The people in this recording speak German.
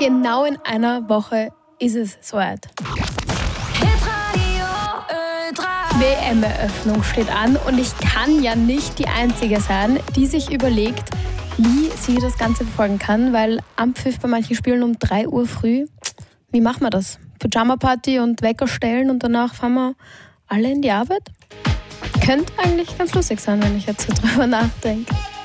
genau in einer Woche ist es soweit. WM-Eröffnung steht an und ich kann ja nicht die Einzige sein, die sich überlegt, wie sie das Ganze verfolgen kann, weil Anpfiff bei manchen Spielen um 3 Uhr früh, wie machen wir das? Pyjama-Party und Wecker stellen und danach fahren wir alle in die Arbeit? Könnte eigentlich ganz lustig sein, wenn ich jetzt so drüber nachdenke.